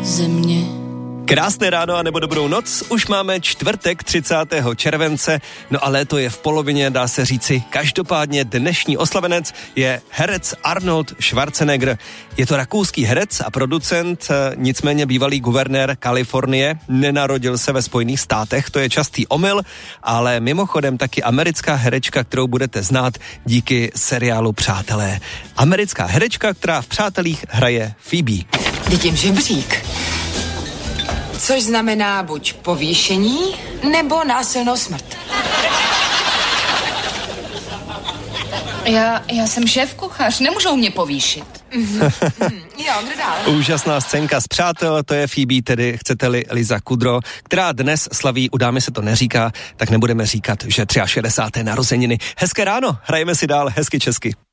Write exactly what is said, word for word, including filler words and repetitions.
země. Krásné ráno a nebo dobrou noc, už máme čtvrtek třicátého července, no a léto je v polovině, dá se říci. Každopádně dnešní oslavenec je herec Arnold Schwarzenegger. Je to rakouský herec a producent, nicméně bývalý guvernér Kalifornie, nenarodil se ve Spojených státech, to je častý omyl, ale mimochodem taky americká herečka, kterou budete znát díky seriálu Přátelé. Americká herečka, která v Přátelích hraje Phoebe. Vidím žebřík. Což znamená buď povýšení, nebo násilnou smrt. Já, já jsem šéfkuchař, nemůžou mě povýšit. Jo, kdo dál? Úžasná scénka z Přátel, to je Phoebe, tedy chcete-li Liza Kudrow, která dnes slaví, u dámy se to neříká, tak nebudeme říkat, že šedesáté narozeniny. Hezké ráno, hrajeme si dál hezky česky.